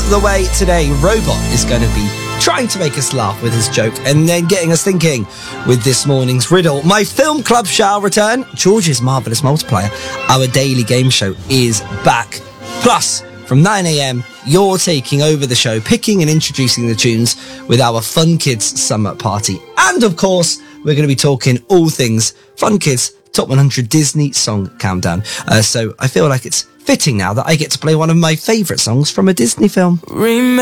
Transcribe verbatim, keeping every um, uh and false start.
the way today. Robot is going to be trying to make us laugh with his joke and then getting us thinking with this morning's riddle. My film club shall return. George's Marvellous Multiplier, our daily game show, is back. Plus, from nine a.m, you're taking over the show, picking and introducing the tunes with our Fun Kids Summer Party. And, of course, we're going to be talking all things Fun Kids Top one hundred Disney Song Countdown. Uh, so I feel like it's fitting now that I get to play one of my favourite songs from a Disney film. Remember